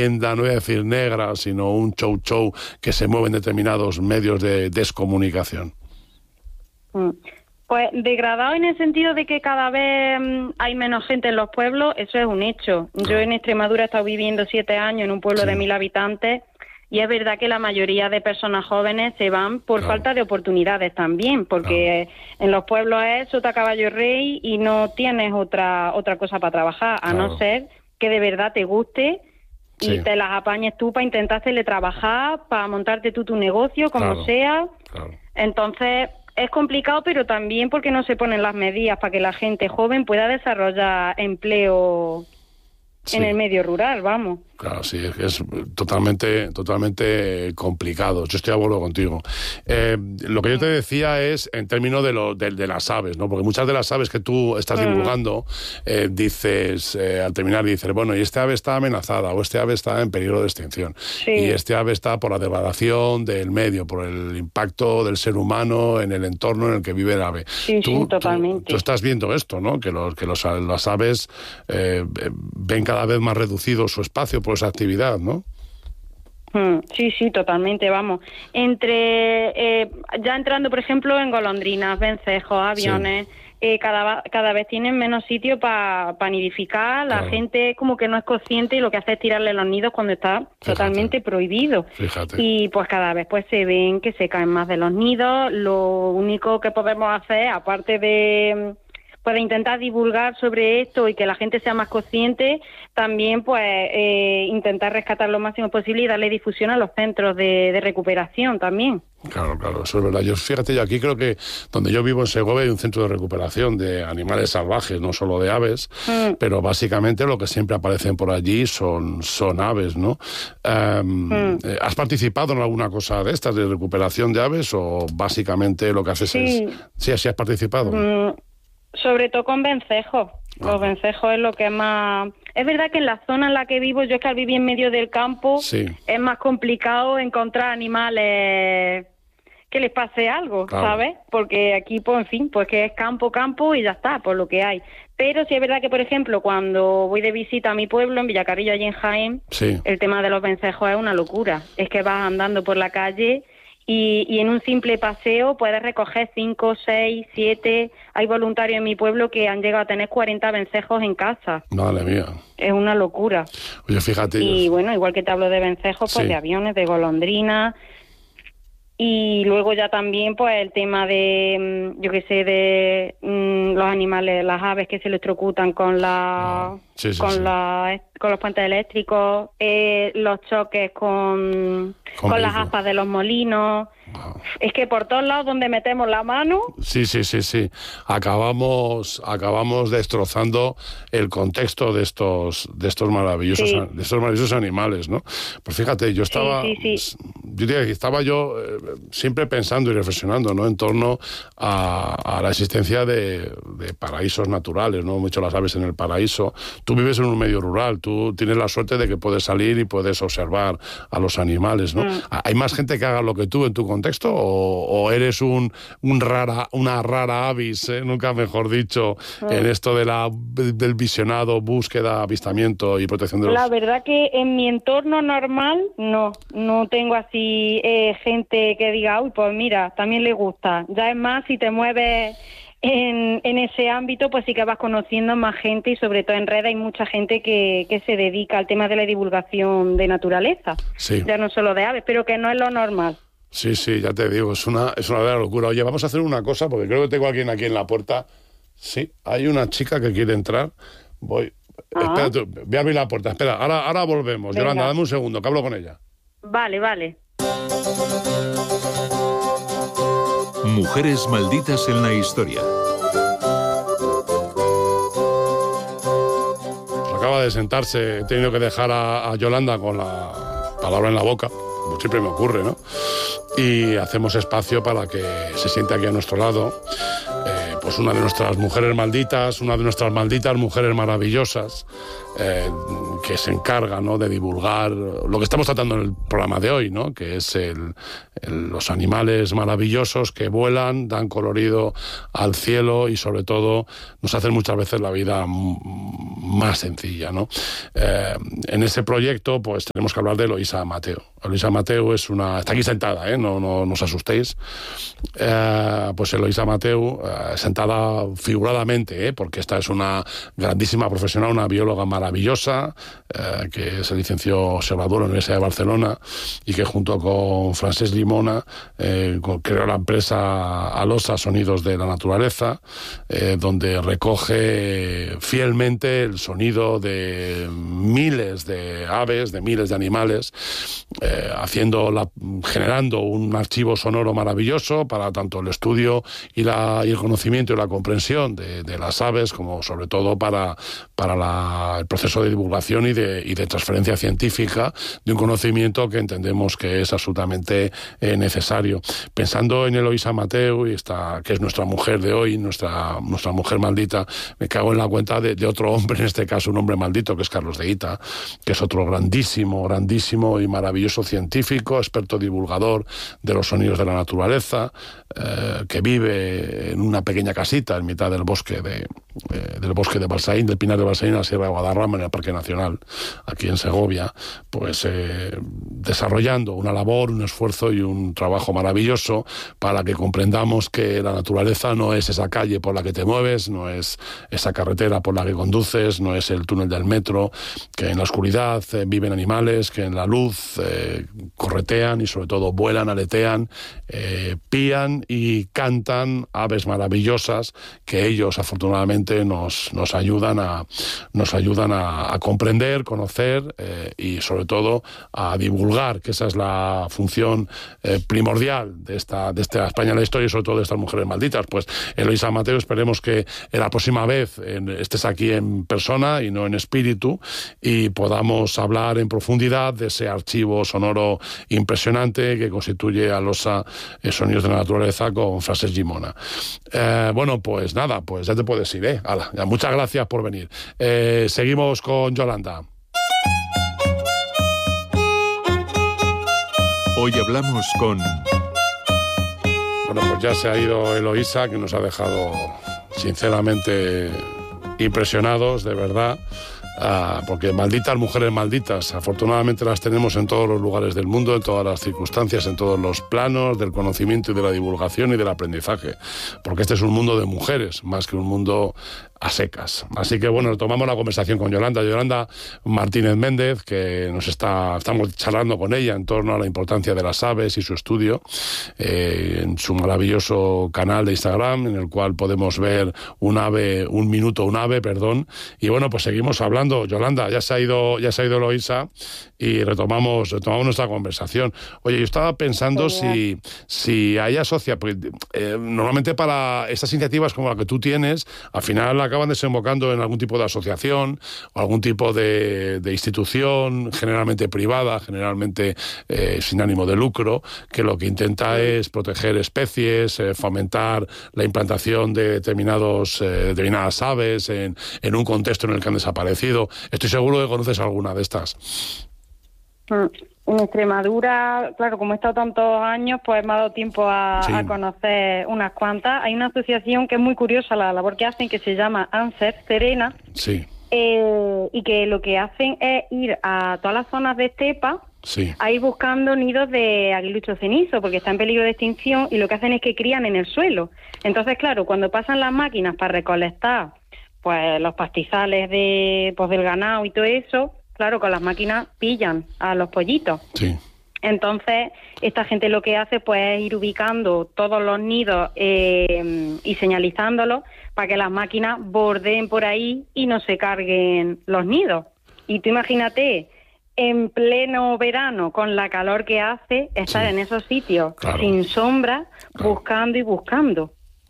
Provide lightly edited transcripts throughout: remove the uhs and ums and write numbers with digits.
leyenda, no voy a decir negra, sino un show que se mueve en determinados medios de descomunicación? Pues degradado en el sentido de que cada vez hay menos gente en los pueblos, eso es un hecho. Yo en Extremadura he estado viviendo 7 años en un pueblo de 1000 habitantes y es verdad que la mayoría de personas jóvenes se van por falta de oportunidades también, porque en los pueblos es sota, caballo y rey y no tienes otra cosa para trabajar, a no ser que de verdad te guste y te las apañes tú para intentar teletrabajar, para montarte tú tu negocio, como sea. Entonces es complicado, pero también porque no se ponen las medidas para que la gente joven pueda desarrollar empleo en el medio rural, vamos. Claro, sí, es totalmente complicado. Yo estoy de acuerdo contigo. Lo que yo te decía es en términos de las aves, ¿no? Porque muchas de las aves que tú estás divulgando, dices, al terminar, dices, bueno, y este ave está amenazada, o este ave está en peligro de extinción. Y este ave está por la degradación del medio, por el impacto del ser humano en el entorno en el que vive el ave. Sí, totalmente. Tú estás viendo esto, ¿no? Que las aves ven cada vez más reducido su espacio por esa actividad, ¿no? Sí, totalmente, vamos. Ya entrando, por ejemplo, en golondrinas, vencejos, aviones, cada vez tienen menos sitio para nidificar. La gente como que no es consciente y lo que hace es tirarle los nidos cuando está totalmente prohibido. Y pues cada vez pues se ven que se caen más de los nidos. Lo único que podemos hacer, aparte de intentar divulgar sobre esto y que la gente sea más consciente, también pues intentar rescatar lo máximo posible y darle difusión a los centros de recuperación también. Claro, eso es verdad. Fíjate, yo aquí creo que donde yo vivo en Segovia hay un centro de recuperación de animales salvajes, no solo de aves, pero básicamente lo que siempre aparecen por allí son aves, ¿no? ¿Has participado en alguna cosa de estas, de recuperación de aves, o básicamente lo que haces es... Sí, así has participado. Sobre todo con vencejos. Los vencejos es lo que más... Es verdad que en la zona en la que vivo, yo es que al vivir en medio del campo, es más complicado encontrar animales que les pase algo, ¿sabes? Porque aquí, pues en fin, pues que es campo y ya está, por lo que hay. Pero sí es verdad que, por ejemplo, cuando voy de visita a mi pueblo, en Villacarrillo, allí en Jaén, el tema de los vencejos es una locura. Es que vas andando por la calle y en un simple paseo puedes recoger 5, 6, 7... Hay voluntarios en mi pueblo que han llegado a tener 40 vencejos en casa. Madre mía. Es una locura. Oye, fíjate. Y bueno, igual que te hablo de vencejos, pues de aviones, de golondrinas. Y luego ya también, pues el tema de, yo qué sé, de los animales, las aves que se electrocutan con los puentes eléctricos, los choques con las aspas de los molinos. Es que por todos lados donde metemos la mano... Sí. Acabamos destrozando el contexto de estos maravillosos animales, ¿no? Pues fíjate, yo estaba... Yo diría que estaba siempre pensando y reflexionando, ¿no?, en torno a la existencia de paraísos naturales, ¿no? Mucho las aves en el paraíso. Tú vives en un medio rural, tú tienes la suerte de que puedes salir y puedes observar a los animales, ¿no? ¿Hay más gente que haga lo que tú en tu contexto, o eres una rara avis, nunca mejor dicho, en esto del visionado, búsqueda, avistamiento y protección de los... La verdad que en mi entorno normal no tengo así gente que diga, uy, pues mira, también le gusta. Ya es más, si te mueves en ese ámbito, pues sí que vas conociendo más gente, y sobre todo en redes hay mucha gente que se dedica al tema de la divulgación de naturaleza, ya no solo de aves, pero que no es lo normal. Sí, ya te digo, es una verdadera locura. Oye, vamos a hacer una cosa, porque creo que tengo a alguien aquí en la puerta. Sí, hay una chica que quiere entrar. Espérate, voy a abrir la puerta. Espera, ahora volvemos. Venga. Yolanda, dame un segundo, que hablo con ella. Vale. Mujeres malditas en la historia. Acaba de sentarse, he tenido que dejar a Yolanda con la palabra en la boca, como siempre me ocurre, ¿no? Y hacemos espacio para que se siente aquí a nuestro lado, pues una de nuestras mujeres malditas, una de nuestras malditas mujeres maravillosas, que se encarga, ¿no?, de divulgar lo que estamos tratando en el programa de hoy, ¿no?, que es los animales maravillosos que vuelan, dan colorido al cielo y sobre todo nos hacen muchas veces la vida más sencilla, ¿no? En ese proyecto pues tenemos que hablar de Eloísa Mateu. Eloísa Mateu está aquí sentada, no os asustéis. Pues Eloísa Mateu, sentada figuradamente, porque esta es una grandísima profesional, una bióloga maravillosa, que se licenció observador en la Universidad de Barcelona y que junto con Francesc Llimona creó la empresa Alosa Sonidos de la Naturaleza, donde recoge fielmente el sonido de miles de aves, de miles de animales, generando un archivo sonoro maravilloso para tanto el estudio y el conocimiento y la comprensión de las aves, como sobre todo para el proceso de divulgación y de transferencia científica de un conocimiento que entendemos que es absolutamente necesario. Pensando en Eloísa Mateu, que es nuestra mujer de hoy, nuestra mujer maldita, me cago en la cuenta de otro hombre, en este caso un hombre maldito, que es Carlos de Hita, que es otro grandísimo y maravilloso científico, experto divulgador de los sonidos de la naturaleza, que vive en una pequeña casita en mitad del bosque de Balsaín, del Pinar de Balsaín, en la Sierra de Guadarrama, en el Parque Nacional, aquí en Segovia, pues desarrollando una labor, un esfuerzo y un trabajo maravilloso para que comprendamos que la naturaleza no es esa calle por la que te mueves, no es esa carretera por la que conduces, no es el túnel del metro, que en la oscuridad viven animales, que en la luz corretean y sobre todo vuelan, aletean, pían y cantan aves maravillosas que ellos afortunadamente nos ayudan a comprender, conocer y sobre todo a divulgar, que esa es la función primordial de esta España en la historia y sobre todo de estas mujeres malditas. Pues Eloísa Mateu, esperemos que la próxima vez estés aquí en persona y no en espíritu y podamos hablar en profundidad de ese archivo sonoro impresionante que constituye Alosa Sonidos de la Naturaleza con Francesc Llimona. Bueno, pues nada, pues ya te puedes ir, Hala, ya, muchas gracias por venir. Seguimos con Yolanda. Hoy hablamos con... Bueno, pues ya se ha ido Eloísa, que nos ha dejado sinceramente impresionados, de verdad. Porque malditas mujeres malditas, afortunadamente las tenemos en todos los lugares del mundo, en todas las circunstancias, en todos los planos del conocimiento y de la divulgación y del aprendizaje, porque este es un mundo de mujeres más que un mundo a secas. Así que bueno, tomamos la conversación con Yolanda Martínez Méndez, que estamos charlando con ella en torno a la importancia de las aves y su estudio en su maravilloso canal de Instagram, en el cual podemos ver un ave, y bueno, pues seguimos hablando. Yolanda, ya se ha ido Eloísa y retomamos nuestra conversación. Oye, yo estaba pensando si hay porque normalmente para estas iniciativas como la que tú tienes, al final acaban desembocando en algún tipo de asociación o algún tipo de institución, generalmente privada, generalmente sin ánimo de lucro, que lo que intenta es proteger especies, fomentar la implantación de determinadas aves en un contexto en el que han desaparecido. Estoy seguro que conoces alguna de estas. En Extremadura, claro, como he estado tantos años, pues me ha dado tiempo a conocer unas cuantas. Hay una asociación que es muy curiosa la labor que hacen, que se llama ANSER Serena, y que lo que hacen es ir a todas las zonas de estepa, a ir buscando nidos de aguilucho cenizo, porque está en peligro de extinción, y lo que hacen es que crían en el suelo. Entonces, claro, cuando pasan las máquinas para recolectar pues los pastizales del ganado y todo eso, claro, con las máquinas pillan a los pollitos. Sí. Entonces, esta gente lo que hace pues es ir ubicando todos los nidos y señalizándolos para que las máquinas bordeen por ahí y no se carguen los nidos. Y tú imagínate, en pleno verano, con la calor que hace, estar en esos sitios sin sombra, buscando y buscando.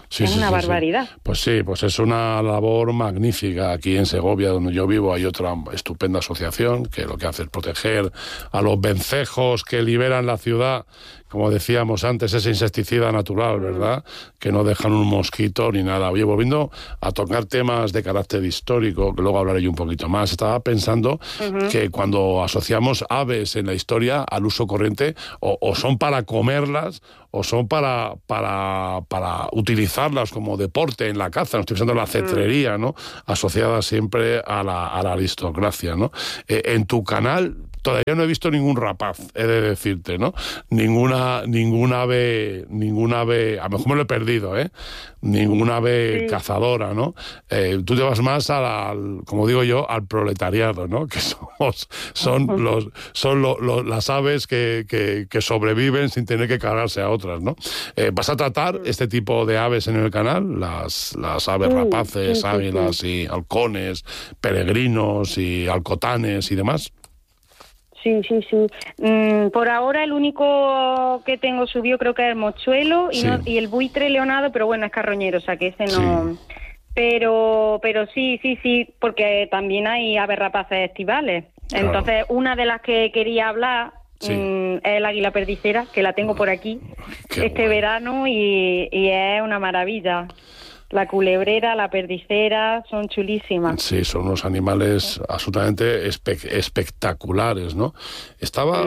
es una barbaridad. Sí. Pues es una labor magnífica. Aquí en Segovia, donde yo vivo, hay otra estupenda asociación que lo que hace es proteger a los vencejos que liberan la ciudad, como decíamos antes, ese insecticida natural, ¿verdad? Que no dejan un mosquito ni nada. Oye, volviendo a tocar temas de carácter histórico, que luego hablaré yo un poquito más, estaba pensando que cuando asociamos aves en la historia al uso corriente, o son para comerlas, o son para utilizarlas como deporte en la caza. No estoy pensando en la cetrería, ¿no? Asociada siempre a la aristocracia, ¿no? En tu canal todavía no he visto ningún rapaz, he de decirte, ¿no? Ninguna ave, a lo mejor me lo he perdido, ninguna ave cazadora, ¿no? Tú te vas más como digo yo, al proletariado, ¿no? Que son las aves que sobreviven sin tener que cargarse a otras, ¿no? ¿Vas a tratar este tipo de aves en el canal? Las aves rapaces, águilas y halcones, peregrinos y alcotanes y demás. Sí. Por ahora el único que tengo subido creo que es el mochuelo y el buitre leonado, pero bueno, es carroñero, o sea que ese no... Sí. Pero sí, porque también hay aves rapaces estivales. Claro. Entonces, una de las que quería hablar es el águila perdicera, que la tengo por aquí verano y es una maravilla. La culebrera, la perdicera, son chulísimas. Sí, son unos animales absolutamente espectaculares, ¿no? Estaba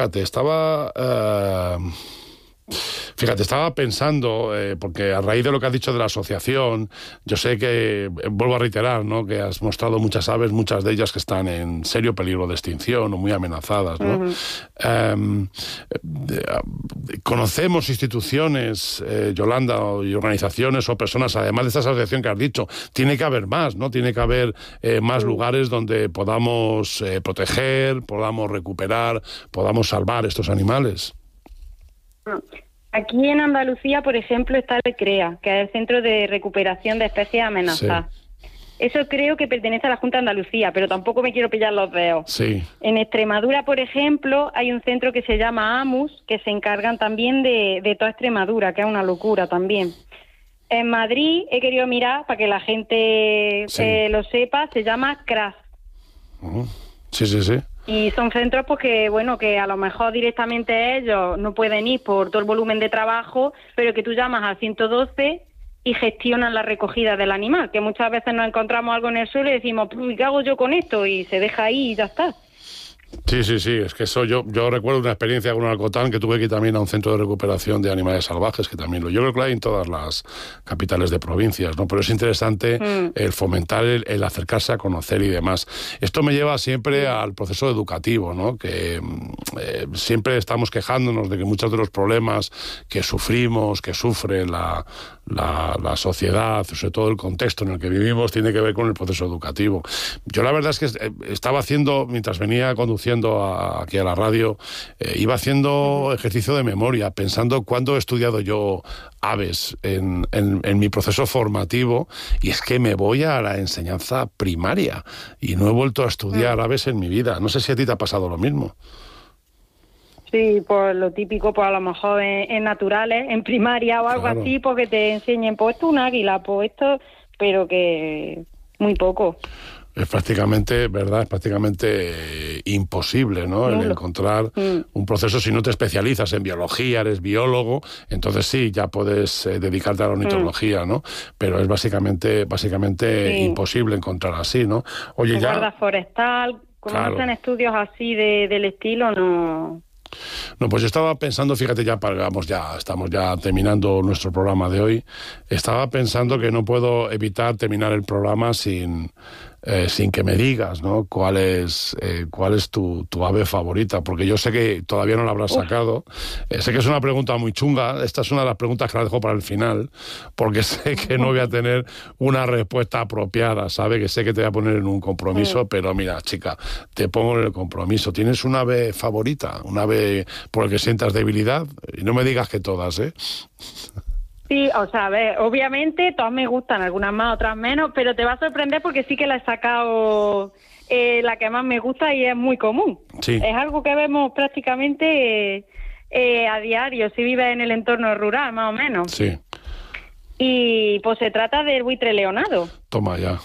pensando, porque a raíz de lo que has dicho de la asociación, yo sé que, vuelvo a reiterar, ¿no?, que has mostrado muchas aves, muchas de ellas que están en serio peligro de extinción o muy amenazadas, ¿no? Conocemos instituciones, Yolanda, y organizaciones o personas, además de esta asociación que has dicho, tiene que haber más, ¿no? Tiene que haber más lugares donde podamos proteger, podamos recuperar, podamos salvar estos animales. Aquí en Andalucía, por ejemplo, está el CREA, que es el Centro de Recuperación de Especies Amenazadas. Sí. Eso creo que pertenece a la Junta de Andalucía, pero tampoco me quiero pillar los dedos. Sí. En Extremadura, por ejemplo, hay un centro que se llama AMUS, que se encargan también de toda Extremadura, que es una locura también. En Madrid, he querido mirar, para que la gente lo sepa, se llama CRAS. Sí. Y son centros pues que a lo mejor directamente ellos no pueden ir por todo el volumen de trabajo, pero que tú llamas al 112 y gestionan la recogida del animal, que muchas veces nos encontramos algo en el suelo y decimos, ¿qué hago yo con esto? Y se deja ahí y ya está. Sí, es que eso yo recuerdo una experiencia con un alcotán que tuve que ir también a un centro de recuperación de animales salvajes, que también yo creo que lo hay en todas las capitales de provincias, ¿no? Pero es interesante el fomentar, el acercarse a conocer y demás. Esto me lleva siempre al proceso educativo, ¿no? Que siempre estamos quejándonos de que muchos de los problemas que sufrimos, que sufre la sociedad, sobre todo el contexto en el que vivimos, tiene que ver con el proceso educativo. Yo la verdad es que estaba haciendo, mientras venía conduciendo aquí a la radio, iba haciendo ejercicio de memoria, pensando cuándo he estudiado yo aves en mi proceso formativo, y es que me voy a la enseñanza primaria y no he vuelto a estudiar aves en mi vida. No sé si a ti te ha pasado lo mismo. Sí, pues lo típico, pues a lo mejor en naturales, en primaria o algo así, porque te enseñen, pues esto es un águila, pues esto, pero que muy poco. Es prácticamente, ¿verdad? Es prácticamente imposible, ¿no? El encontrar un proceso, si no te especializas en biología, eres biólogo, entonces sí, ya puedes dedicarte a la ornitología, ¿no? Pero es básicamente imposible encontrar así, ¿no? Oye, guarda forestal, como no hacen estudios así del estilo, no... No, pues yo estaba pensando, fíjate, estamos ya terminando nuestro programa de hoy. Estaba pensando que no puedo evitar terminar el programa sin que me digas, ¿no?, cuál es tu ave favorita, porque yo sé que todavía no la habrás sacado. Sé que es una pregunta muy chunga. Esta es una de las preguntas que la dejo para el final, porque sé que no voy a tener una respuesta apropiada, ¿sabe? Que sé que te voy a poner en un compromiso, pero mira, chica, te pongo en el compromiso. ¿Tienes una ave favorita? ¿Un ave por el que sientas debilidad? Y no me digas que todas, ¿eh? Sí, o sea, a ver, obviamente todas me gustan, algunas más, otras menos, pero te va a sorprender porque sí que la he sacado la que más me gusta y es muy común. Sí. Es algo que vemos prácticamente a diario, si vives en el entorno rural, más o menos. Sí. Y pues se trata del buitre leonado. Toma ya.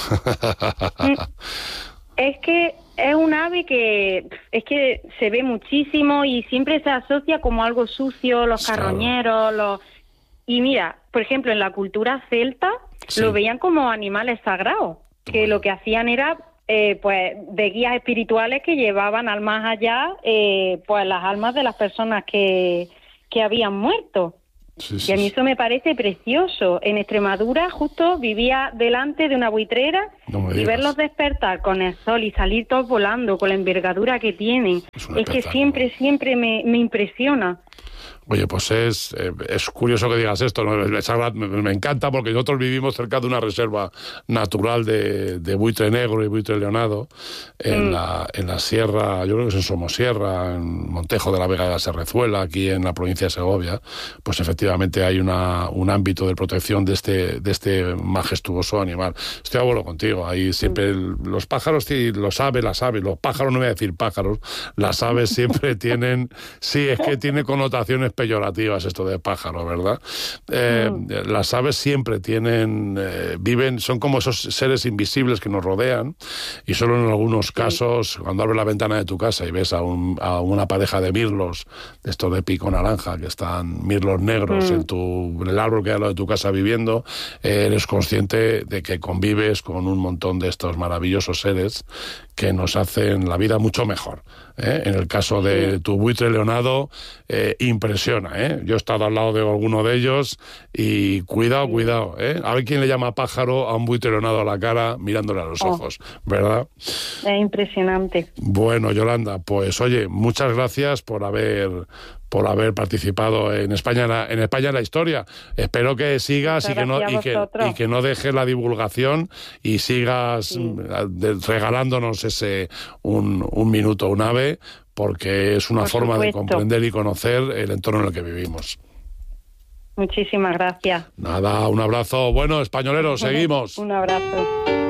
Es que es un ave que se ve muchísimo y siempre se asocia como algo sucio, los carroñeros, Y mira, por ejemplo, en la cultura celta lo veían como animales sagrados, que lo que hacían era pues de guías espirituales que llevaban al más allá pues las almas de las personas que habían muerto. Y a mí eso me parece precioso. En Extremadura justo vivía delante de una buitrera y verlos despertar con el sol y salir todos volando con la envergadura que tienen. Es que siempre me impresiona. Oye, pues es curioso que digas esto, ¿no? Me encanta porque nosotros vivimos cerca de una reserva natural de buitre negro y buitre leonado en la sierra, yo creo que es en Somosierra, en Montejo de la Vega de la Serrezuela, aquí en la provincia de Segovia. Pues efectivamente hay un ámbito de protección de este majestuoso animal. Estoy de acuerdo contigo, ahí siempre los pájaros, las aves, los pájaros, no voy a decir pájaros, las aves siempre tienen, es que tiene connotaciones peyorativas esto de pájaro, ¿verdad? Las aves siempre viven, son como esos seres invisibles que nos rodean, y solo en algunos casos, cuando abres la ventana de tu casa y ves a una pareja de mirlos, de estos de pico naranja, que están mirlos negros en el árbol que hay al lado de tu casa viviendo, eres consciente de que convives con un montón de estos maravillosos seres que nos hacen la vida mucho mejor. En el caso de tu buitre leonado, impresiona. Yo he estado al lado de alguno de ellos y cuidado. A ver quién le llama pájaro a un buitre leonado a la cara mirándole a los ojos, ¿verdad? Es impresionante. Bueno, Yolanda, pues oye, muchas gracias por haber participado en España en la historia. Espero que sigas y que no dejes la divulgación y sigas regalándonos un minuto, un ave, porque es una forma de comprender y conocer el entorno en el que vivimos. Muchísimas gracias. Nada, un abrazo. Bueno, españoleros, seguimos. Un abrazo.